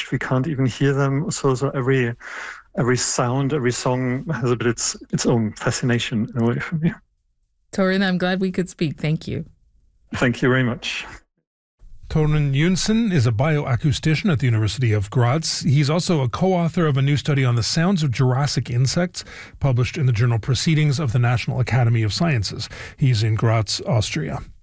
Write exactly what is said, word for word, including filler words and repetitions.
we can't even hear them. So, so every every sound, every song has a bit its its own fascination in a way for me. Torunn, I'm glad we could speak. Thank you. Thank you very much. Torunn Jønsson is a bioacoustician at the University of Graz. He's also a co-author of a new study on the sounds of Jurassic insects, published in the journal Proceedings of the National Academy of Sciences. He's in Graz, Austria.